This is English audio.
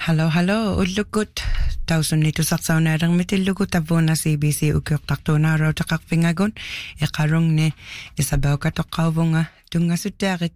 Halo, ullugut. Tausun nito saksaunarang mitilugut avona CBC ukyoktaktuna raw takakpingagon. Ikarong ne isabaw katokawonga tunga sutarik